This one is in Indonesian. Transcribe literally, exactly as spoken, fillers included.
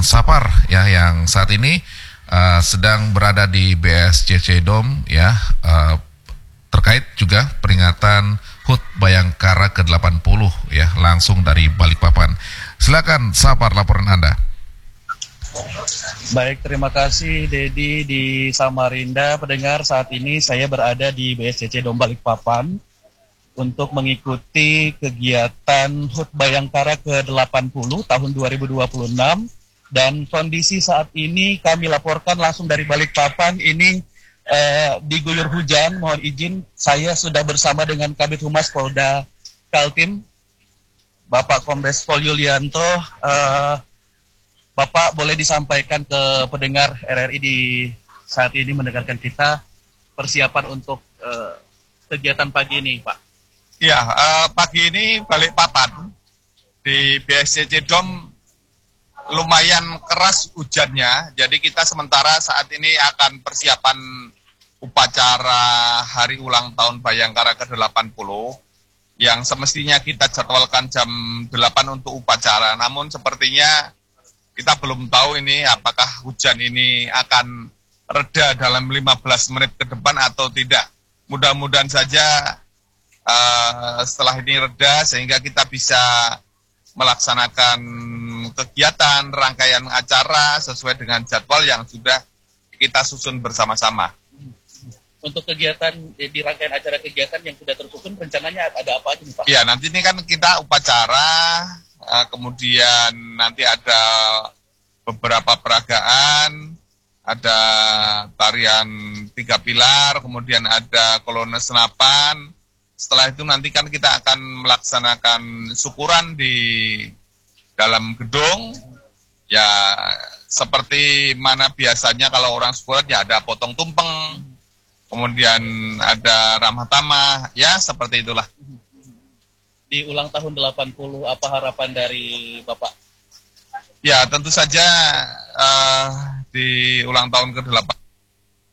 Sapar ya yang saat ini uh, sedang berada di B S C C Dome ya, uh, terkait juga peringatan H U T Bayangkara ke delapan puluh ya, langsung dari Balikpapan. Silakan Sapar, laporan Anda. Baik, terima kasih Dedi di Samarinda. Pendengar, saat ini saya berada di B S C C Dome Balikpapan untuk mengikuti kegiatan H U T Bayangkara ke delapan puluh tahun dua ribu dua puluh enam, dan kondisi saat ini kami laporkan langsung dari Balikpapan. Ini eh, diguyur hujan, mohon izin saya sudah bersama dengan Kabid Humas Polda Kaltim, Bapak Kombes Pol Yulianto. Eh, Bapak boleh disampaikan ke pendengar R R I di saat ini mendengarkan kita persiapan untuk eh, kegiatan pagi ini, Pak. Ya, uh, pagi ini Balikpapan di B S C C Dome lumayan keras hujannya. Jadi kita sementara saat ini akan persiapan upacara hari ulang tahun Bayangkara ke delapan puluh yang semestinya kita jadwalkan jam delapan untuk upacara. Namun sepertinya kita belum tahu ini apakah hujan ini akan reda dalam lima belas menit ke depan atau tidak. Mudah-mudahan saja Uh, setelah ini reda sehingga kita bisa melaksanakan kegiatan rangkaian acara sesuai dengan jadwal yang sudah kita susun bersama-sama. Untuk kegiatan di rangkaian acara kegiatan yang sudah tersusun, rencananya ada apa aja nih, Pak? Ya, nanti ini kan kita upacara, uh, kemudian nanti ada beberapa peragaan, ada tarian tiga pilar, kemudian ada kolonel senapan. Setelah itu nanti kan kita akan melaksanakan syukuran di dalam gedung. Ya seperti mana biasanya kalau orang syukuran ya ada potong tumpeng, kemudian ada ramah tamah, ya seperti itulah. Di ulang tahun delapan puluh, apa harapan dari Bapak? Ya tentu saja uh, di ulang tahun ke delapan